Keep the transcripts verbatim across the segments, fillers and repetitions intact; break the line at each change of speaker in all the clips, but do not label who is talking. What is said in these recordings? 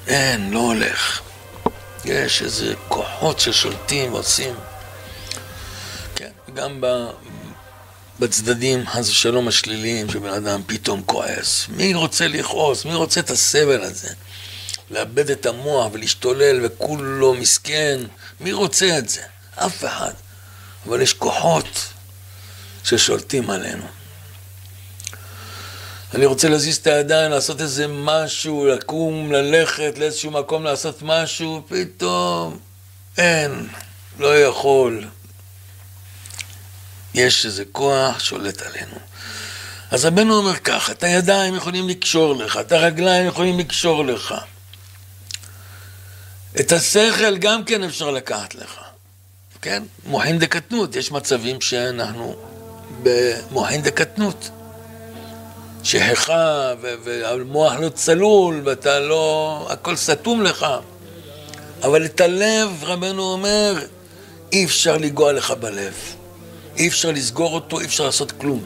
אין, לא הולך. יש איזה כוחות ששולטים ועושים. כן, גם ב... בצדדים, חס ושלום השליליים, שבן אדם פתאום כועס. מי רוצה לכעוס? מי רוצה את הסבל הזה? לאבד את המוח ולהשתולל וכולו מסכן. מי רוצה את זה? אף אחד. אבל יש כוחות ששולטים עלינו. אני רוצה להזיז את הידיים, לעשות איזה משהו, לקום, ללכת לאיזשהו מקום, לעשות משהו, פתאום אין, לא יכול. יש איזה כוח שולט עלינו. אז רבנו אומר ככה, את הידיים יכולים לקשור לך, את הרגליים יכולים לקשור לך. את השכל גם כן אפשר לקחת לך. כן? מוחין דקטנות, יש מצבים שאנחנו במוחין דקטנות. שחכה והמוח לא צלול ואתה לא, הכל סתום לך. אבל את הלב, רבנו אומר, אי אפשר לגוע לך בלב. אי אפשר לסגור אותו, אי אפשר לעשות כלום.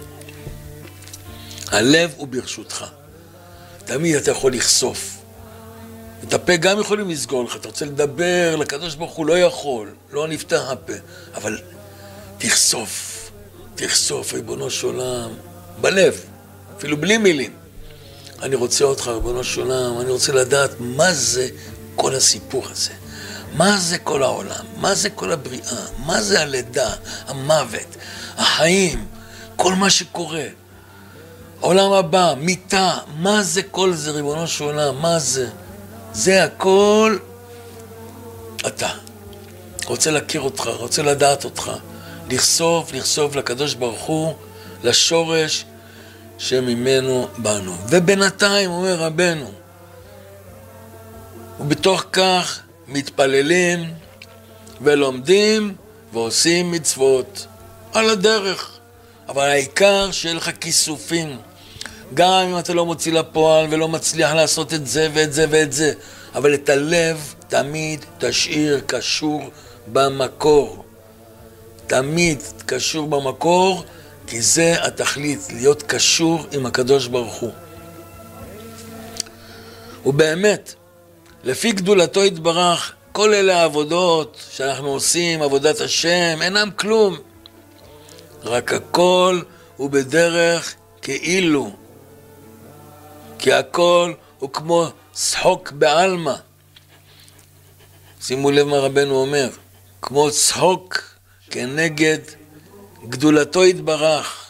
הלב הוא ברשותך. תמיד אתה יכול לחשוף. את הפה גם יכולים לסגור לך. אתה רוצה לדבר, לקדוש ברוך הוא לא יכול. לא נפתח הפה. אבל תחשוף. תחשוף, ריבונו של עולם. בלב. אפילו בלי מילים. אני רוצה אותך, ריבונו של עולם. אני רוצה לדעת מה זה כל הסיפור הזה. מה זה כל העולם? מה זה כל הבריאה? מה זה הלידה, המוות, החיים, כל מה שקורה? עולם הבא, מיטה, מה זה כל זה, ריבונו של עולם? מה זה? זה הכל אתה. רוצה להכיר אותך, רוצה לדעת אותך. לחשוף, לחשוף לקדוש ברוך הוא, לשורש שממנו באנו. ובינתיים, אומר רבנו, ובתוך כך מתפללים ולומדים ועושים מצוות על הדרך. אבל העיקר שיהיה לך כיסופים. גם אם אתה לא מוציא לפועל ולא מצליח לעשות את זה ואת זה ואת זה. אבל את הלב תמיד תשאיר קשור במקור. תמיד קשור במקור, כי זה התכלית, להיות קשור עם הקדוש ברוך הוא. ובאמת, לפי גדולתו יתברך, כל אלה העבודות שאנחנו עושים, עבודת השם, אינם כלום. רק הכל הוא בדרך כאילו. כי הכל הוא כמו צחוק בעלמא. שימו לב מה רבנו אומר. כמו צחוק כנגד גדולתו יתברך.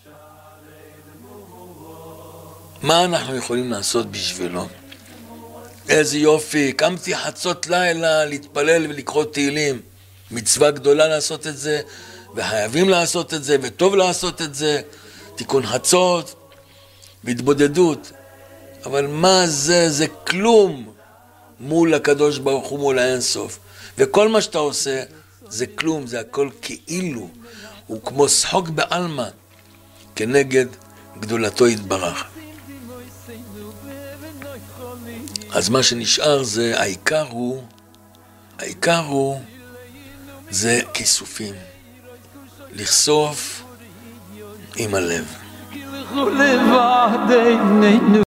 מה אנחנו יכולים לעשות בשבילו? איזה יופי, קמתי חצות לילה להתפלל ולקרוא תהילים. מצווה גדולה לעשות את זה, וחייבים לעשות את זה, וטוב לעשות את זה. תיקון חצות, והתבודדות. אבל מה זה? זה כלום מול הקדוש ברוך הוא, מול האינסוף. וכל מה שאתה עושה, זה כלום, זה הכל כאילו. הוא כמו שחוק בעלמא, כנגד גדולתו יתברך. אז מה שנשאר זה, העיקר הוא, העיקר הוא, זה כיסופים. לחשוף עם הלב.